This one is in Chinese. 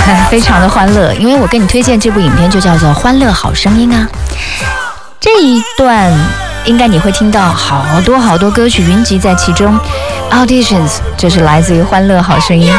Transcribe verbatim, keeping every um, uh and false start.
非常的欢乐，因为我跟你推荐这部影片就叫做《欢乐好声音》啊。这一段应该你会听到好多好多歌曲云集在其中 ，Auditions 就是来自于《欢乐好声音》。